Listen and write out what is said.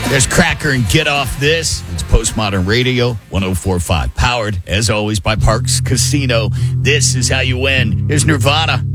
There's Cracker and Get Off This. It's Postmodern Radio 104.5. Powered, as always, by Parks Casino. This is how you win. Here's Nirvana.